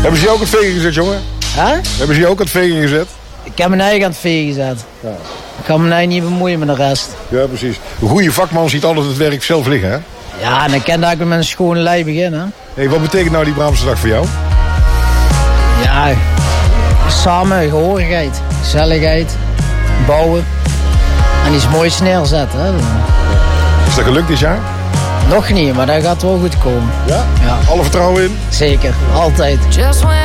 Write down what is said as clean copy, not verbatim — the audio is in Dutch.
Hebben ze je ook het vegen gezet, jongen? Hebben ze je ook het vegen gezet? Ik heb mijn eigen aan het vegen gezet. Ja. Ik kan me niet bemoeien met de rest. Ja, precies. Een goede vakman ziet altijd het werk zelf liggen, hè? Ja, en ik kan daar met een schone lei beginnen. Hey, wat betekent nou die Braamsdag voor jou? Ja, samen, gehorigheid, gezelligheid, bouwen en iets moois neerzetten. Hè. Is dat gelukt dit jaar? Nog niet, maar dat gaat wel goed komen. Ja? Ja. Alle vertrouwen in? Zeker, altijd.